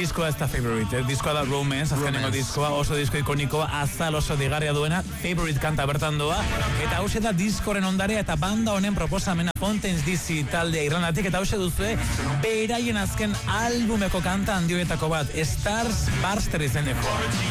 Diskoa ez da Favorite, diskoa da Romance, azkenengo diskoa, oso disko ikonikoa, azal oso digarria duena, Favorite kanta bertan doa, eta hause da diskoren ondarea eta banda honen proposamena Fontaines DC taldea Irlandatik, eta hause duzue, beraien azken albumeko kanta handioetako bat, Stars Burster izeneko.